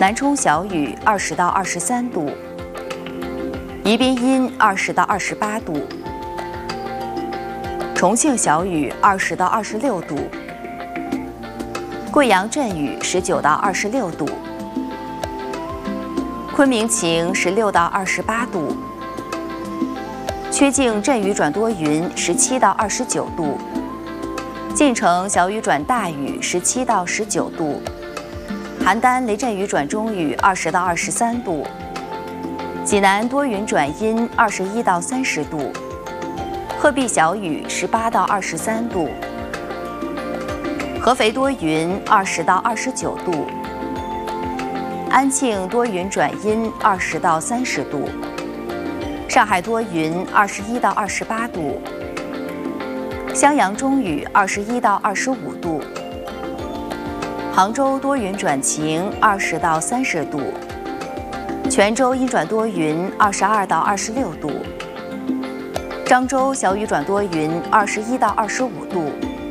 南充小雨20到23度，宜宾阴20到28度，重庆小雨20到26度，贵阳阵雨19到26度，昆明晴16到28度，曲靖阵雨转多云17到29度，晋城小雨转大雨17到19度，邯郸雷阵雨转中雨20到23度，济南多云转阴21到30度，鹤壁小雨18到23度，合肥多云20到29度，安庆多云转阴20到30度，上海多云21到28度，襄阳中雨21到25度，杭州多云转晴20到30度，泉州阴转多云22到26度，漳州小雨转多云21到25度，